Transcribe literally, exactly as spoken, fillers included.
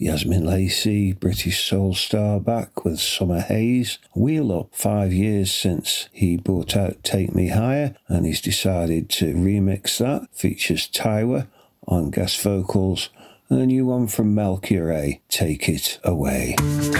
Yasmin Lacey, British soul star, back with Summer Haze. Wheel Up, five years since he brought out Take Me Higher, and he's decided to remix that. Features Tywa on guest vocals. And a new one from Melchior A, Take It Away.